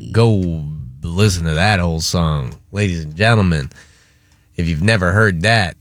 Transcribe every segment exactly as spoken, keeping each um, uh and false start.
Go listen to that whole song, ladies and gentlemen. If you've never heard that,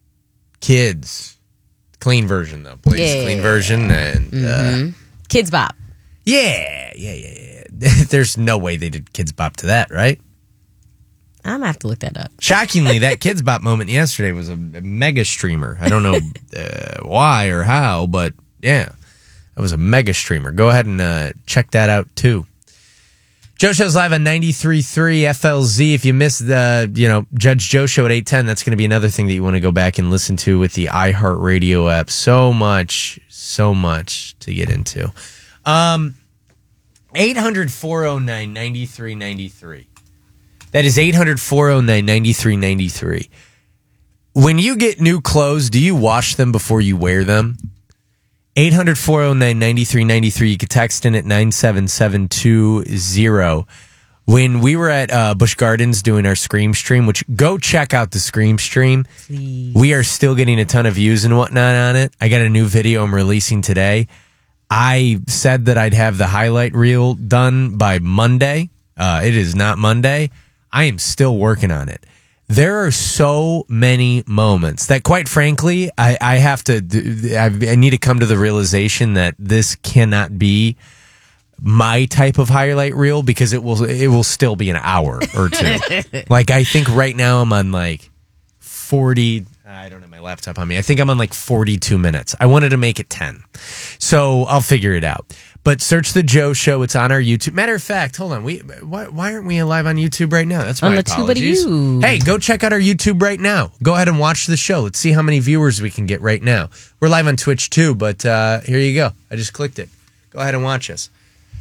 kids, clean version though, please, Yeah. clean version and mm-hmm. uh, Kids Bop. Yeah, yeah, yeah, yeah. There's no way they did Kids Bop to that, right? I'm gonna have to look that up. Shockingly, that Kids Bop moment yesterday was a, a mega streamer. I don't know uh, why or how, but yeah, it was a mega streamer. Go ahead and uh, check that out too. Joe Show's live on ninety-three point three F L Z. If you missed the, you know, Judge Joe Show at eight ten, that's going to be another thing that you want to go back and listen to with the iHeartRadio app. So much, so much to get into. Um, eight hundred, four oh nine, ninety-three ninety-three. That is eight hundred, four oh nine, ninety-three ninety-three. When you get new clothes, do you wash them before you wear them? eight hundred, four oh nine, ninety-three ninety-three. You can text in at nine seven seven two zero. When we were at uh, Busch Gardens doing our Scream stream, which go check out the Scream stream. Please. We are still getting a ton of views and whatnot on it. I got a new video I'm releasing today. I said that I'd have the highlight reel done by Monday. Uh, it is not Monday. I am still working on it. There are so many moments that, quite frankly, I, I have to, I, I need to come to the realization that this cannot be my type of highlight reel because it will, it will still be an hour or two. Like, I think right now I'm on like forty, I don't have my laptop on me. I think I'm on like forty-two minutes. I wanted to make it ten. So I'll figure it out. But search the Joe Show. It's on our YouTube. Matter of fact, hold on. We why, why aren't we live on YouTube right now? That's my on the apologies. Tubadoo. Hey, go check out our YouTube right now. Go ahead and watch the show. Let's see how many viewers we can get right now. We're live on Twitch too, but uh, here you go. I just clicked it. Go ahead and watch us.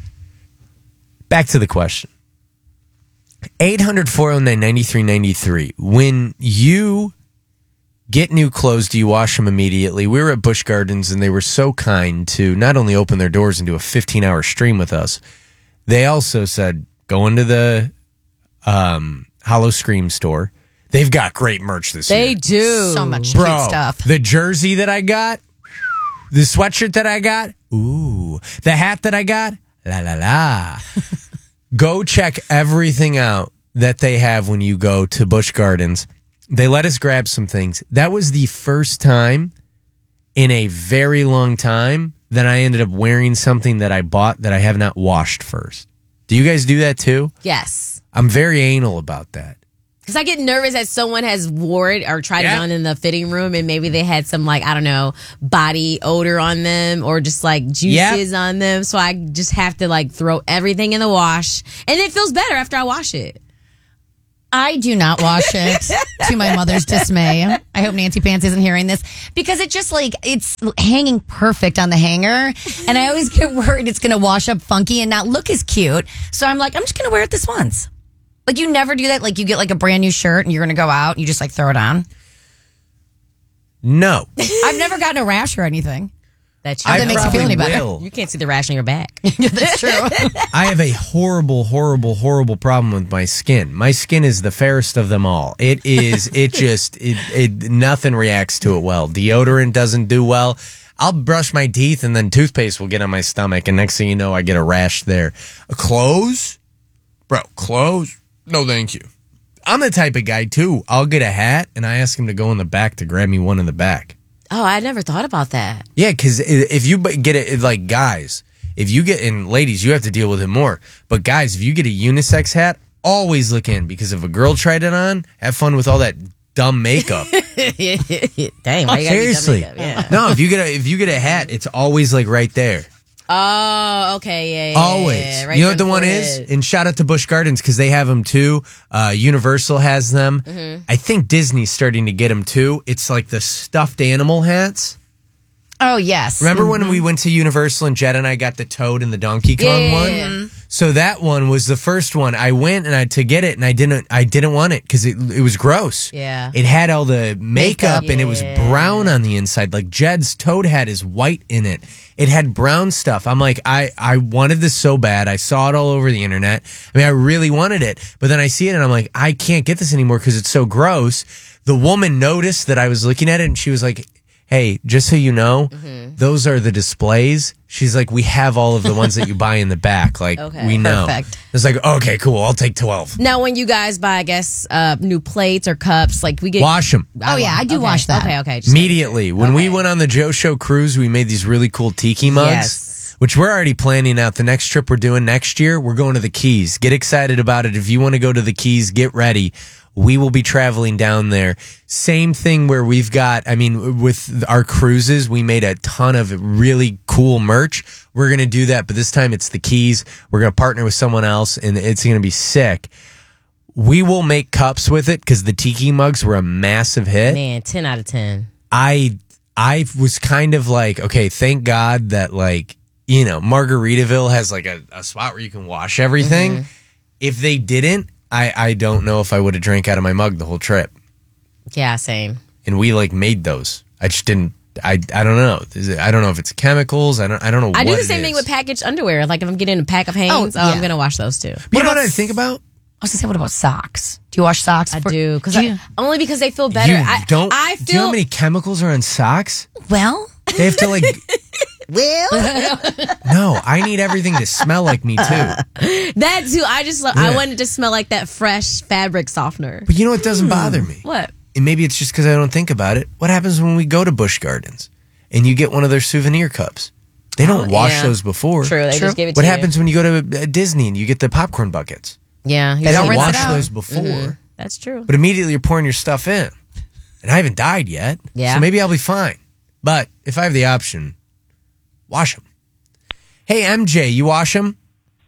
Back to the question. eight hundred, four oh nine, ninety-three ninety-three. When you get new clothes, do you wash them immediately? We were at Busch Gardens, and they were so kind to not only open their doors and do a fifteen-hour stream with us, they also said, go into the um, Hollow Scream store. They've got great merch this They year. They do. So much Bro, cute stuff. The jersey that I got, the sweatshirt that I got, ooh. The hat that I got, la la la. Go check everything out that they have when you go to Busch Gardens. They let us grab some things. That was the first time in a very long time that I ended up wearing something that I bought that I have not washed first. Do you guys do that too? Yes. I'm very anal about that. Because I get nervous that someone has wore it or tried Yeah. it on in the fitting room and maybe they had some, like, I don't know, body odor on them or just like juices Yeah. on them. So I just have to like throw everything in the wash. And it feels better after I wash it. I do not wash it to my mother's dismay. I hope Nancy Pants isn't hearing this because it just like it's hanging perfect on the hanger. And I always get worried it's going to wash up funky and not look as cute. So I'm like, I'm just going to wear it this once. Like you never do that. Like you get like a brand new shirt and you're going to go out and you just like throw it on. No. I've never gotten a rash or anything. That, How that makes you feel any better. will. You can't see the rash on your back. That's true. I have a horrible, horrible, horrible problem with my skin. My skin is the fairest of them all. It is, it just, it, it, nothing reacts to it well. Deodorant doesn't do well. I'll brush my teeth and then toothpaste will get on my stomach. And next thing you know, I get a rash there. Clothes? Bro, clothes? No, thank you. I'm the type of guy, too. I'll get a hat and I ask him to go in the back to grab me one in the back. Oh, I never thought about that. Yeah, because if you get it, like guys, if you get, and ladies, you have to deal with it more. But guys, if you get a unisex hat, always look in because if a girl tried it on, have fun with all that dumb makeup. Dang, why you gotta be dumb Seriously, makeup? Yeah. no. If you get a if you get a hat, it's always like right there. Oh, okay, yeah, yeah. Always. yeah, right you know on what the one forehead. is? And shout out to Busch Gardens because they have them too. Uh, Universal has them. Mm-hmm. I think Disney's starting to get them too. It's like the stuffed animal hats. Oh, yes. Remember Mm-hmm. when we went to Universal and Jed and I got the Toad and the Donkey Kong Yeah, one? yeah, yeah. So that one was the first one. I went and I to get it and I didn't I didn't want it because it it was gross. Yeah. It had all the makeup, Makeup, and it was yeah. brown on the inside. Like Jed's Toad hat is white in it. It had brown stuff. I'm like, I, I wanted this so bad. I saw it all over the internet. I mean, I really wanted it. But then I see it and I'm like, I can't get this anymore because it's so gross. The woman noticed that I was looking at it and she was like, hey, just so you know, Mm-hmm. those are the displays. She's like, we have all of the ones that you buy in the back. Like, Okay. we know. Perfect. It's like, okay, cool. I'll take twelve. Now, when you guys buy, I guess, uh, new plates or cups, like we get. Wash them. Oh, yeah, I do okay. wash that. Okay, okay. just- Immediately. When we Okay. went on the Joe Show cruise, we made these really cool tiki mugs, Yes. which we're already planning out. The next trip we're doing next year, we're going to the Keys. Get excited about it. If you want to go to the Keys, get ready. We will be traveling down there. Same thing where we've got, I mean, with our cruises, we made a ton of really cool merch. We're going to do that, but this time it's the Keys. We're going to partner with someone else, and it's going to be sick. We will make cups with it because the tiki mugs were a massive hit. Man, ten out of ten. I I was kind of like, okay, thank God that, like, you know, Margaritaville has like a, a spot where you can wash everything. Mm-hmm. If they didn't, I, I don't know if I would have drank out of my mug the whole trip. Yeah, same. And we like made those. I just didn't. I I don't know. Is it, I don't know if it's chemicals. I don't I don't know. I do what the it same thing is. with packaged underwear. Like if I'm getting a pack of Hanes, oh, yeah. I'm gonna wash those too. You know what I think about? I was going to say, what about socks? Do you wash socks? I for- do because you- only because they feel better. You I don't. I do you know feel how many chemicals are on socks? Well, They have to like. well. No, I need everything to smell like me too. that too. I just love, Yeah. I wanted to smell like that fresh fabric softener. But you know what doesn't bother me? What? And maybe it's just because I don't think about it. What happens when we go to Busch Gardens and you get one of their souvenir cups? They don't Oh, wash yeah. those before. True, they just gave it What to happens when you go to uh, Disney and you get the popcorn buckets? you. Yeah, They you don't rinse it wash out. those before, That's true. but immediately you're pouring your stuff in. And I haven't died yet, Yeah. so maybe I'll be fine. But if I have the option, wash them. Hey, M J, you wash them?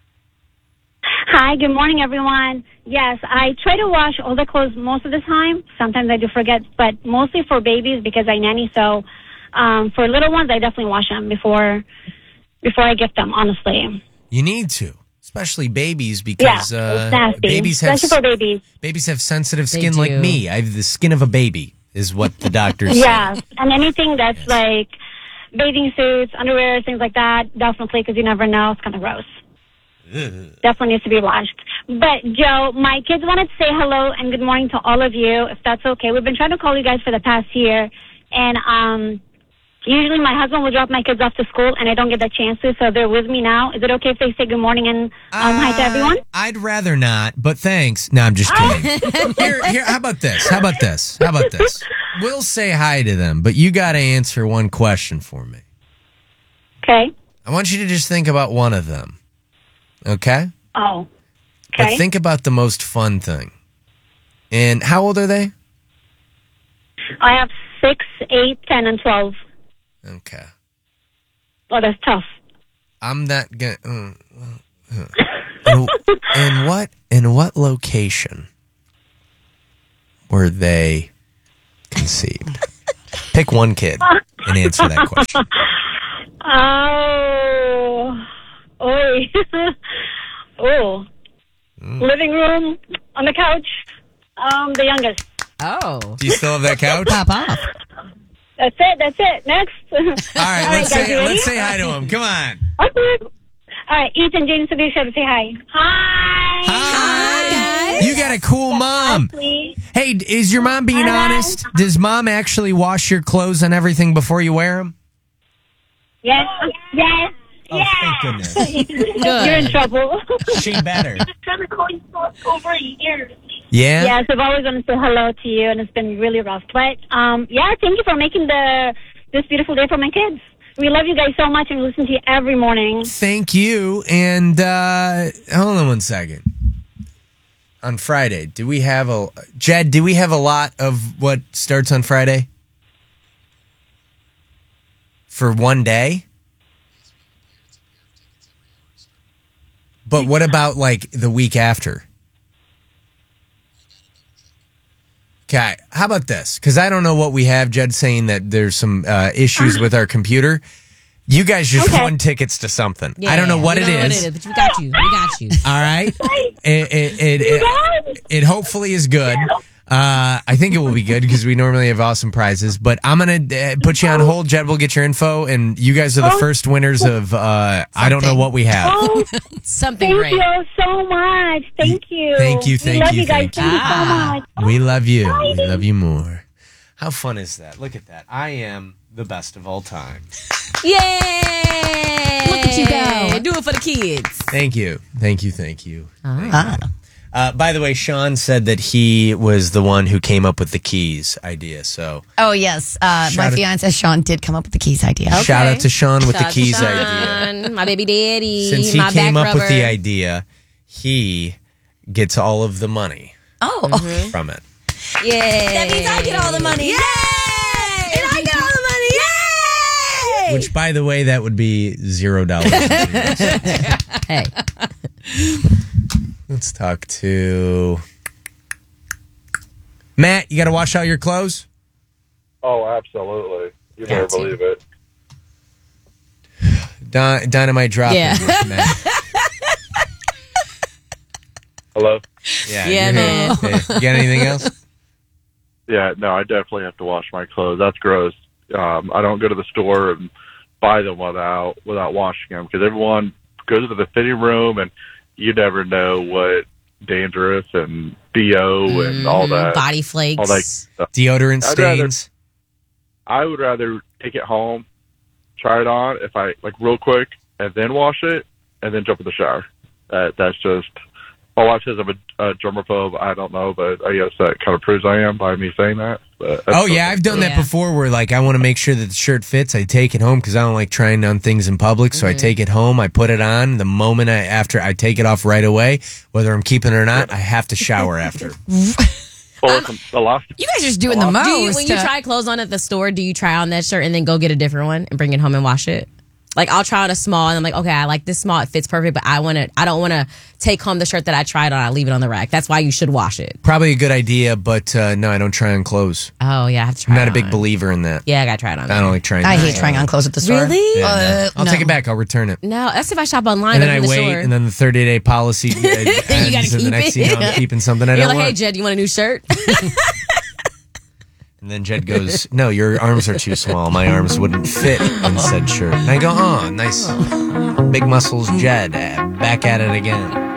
Hi, good morning, everyone. Yes, I try to wash all the clothes most of the time. Sometimes I do forget, but mostly for babies because I nanny. So um, for little ones, I definitely wash them before before I gift them, honestly. You need to, especially babies, because Yeah, uh, it's nasty. babies have Especially for babies. babies have sensitive They skin like do. me. I have the skin of a baby, is what the doctors say. Yeah, and anything that's like bathing suits, underwear, things like that, definitely, because you never know. It's kind of gross. Definitely needs to be washed. But, Joe, my kids wanted to say hello and good morning to all of you, if that's okay. We've been trying to call you guys for the past year, and um, usually my husband will drop my kids off to school, and I don't get that chance to, so they're with me now. Is it okay if they say good morning and um, hi to everyone? Uh, I'd rather not, but thanks. No, I'm just kidding. here, here. How about this? How about this? How about this? We'll say hi to them, but you got to answer one question for me. Okay. I want you to just think about one of them. Okay? Oh, But okay. think about the most fun thing. And how old are they? I have six, eight, ten, and twelve. Okay. Oh, that's tough. I'm not gonna. Uh, uh, in, in what in what location were they conceived? Pick one kid and answer that question. Oh, oi. oh, living room, on the couch. Um, the youngest. Oh, Do you still have that couch? All Pop off. That's it. That's it. Next. right, let's guys, say you ready? let's say hi to him. Come on. Okay. All right, Ethan, James, Sabine, should say hi. Hi. Hi. You got a cool mom. Please. Hey, is your mom being Hi. honest? Does mom actually wash your clothes and everything before you wear them? Yes. Yes. Oh, thank goodness. You're in trouble. She better. Trying to call you for over a year. Yeah? Yes, I've always wanted to say hello to you, and it's been really rough. But um, yeah, thank you for making the this beautiful day for my kids. We love you guys so much, and we listen to you every morning. Thank you. And uh, hold on one second. On Friday, do we have a Jed? Do we have a lot of what starts on Friday for one day? But what about like the week after? Okay, how about this? Because I don't know what we have. Jed's saying that there's some uh, issues with our computer. You guys just Okay. won tickets to something. yeah. I don't know what we it don't know is. What it is, but we got you. We got you. All right, it it it, it, it hopefully is good. Uh, I think it will be good because we normally have awesome prizes. But I'm gonna uh, put you on hold. Jed will get your info, and you guys are the first winners of. Uh, I don't know what we have. Oh, Something thank great. you so much. Thank you. Thank you, we thank love you, you guys. thank you. Thank you so much. We love you. We love you more. How fun is that? Look at that. I am the best of all time. Yay! Look at you go. Do it for the kids. Thank you. Thank you. Thank you. Thank Ah. you. Uh, by the way, Sean said that he was the one who came up with the keys idea. So Oh, yes. Uh, Shout my out- fiance, Sean, did come up with the keys idea. shout out to Sean with Shout the out to keys Sean, idea. My baby daddy. Since he my came back up with the rubber. idea, he gets all of the money Oh, okay. from it. Yay. That means I get all the money. Yay! And I get all the money. Yay! Which, by the way, that would be zero dollars. Hey. Let's talk to Matt. You got to wash out your clothes? Oh, absolutely. You better Got to. believe it. Dy- dynamite drop. Yeah. Matt. Hello? Yeah, Yeah, you're man. here. Okay. You got anything else? Yeah, no, I definitely have to wash my clothes. That's gross. Um, I don't go to the store and buy them without without washing them because everyone goes to the fitting room and you never know what dangerous and B O and all that. Body flakes. All that stuff. Deodorant I'd rather- stains. I would rather take it home, try it on if I like real quick, and then wash it, and then jump in the shower. That that's just. My wife says I'm a, a germaphobe. I don't know, but I guess that kind of proves I am by me saying that. But that's Oh, yeah. something. I've done that Yeah. before where, like, I want to make sure that the shirt fits. I take it home because I don't like trying on things in public. So I take it home. I put it on. The moment I, after I take it off right away, whether I'm keeping it or not, I have to shower after. Well, listen, the last You guys are just doing the most. Do you, when you try clothes on at the store, do you try on that shirt and then go get a different one and bring it home and wash it? Like I'll try on a small and I'm like, okay, I like this small, it fits perfect, but I want to, I don't want to take home the shirt that I tried on. I leave it on the rack. That's why you should wash it. Probably a good idea, but uh, no, I don't try on clothes. Oh yeah, I have to try. I'm not it a big on. believer in that. Yeah, I gotta try it on. I don't like trying. I on. hate trying on clothes at the store. Really? Yeah, no. Uh, I'll no. take it back. I'll return it. No, that's if I shop online. And but then I in the wait, store. and then the thirty day policy ends, gotta and then keep next it. thing you know, I'm keeping something I You're don't like, hey want. Jed, you want a new shirt? And then Jed goes, no, your arms are too small. My arms wouldn't fit in said shirt. And I go, oh, nice. Big muscles, Jed. Uh, Back at it again.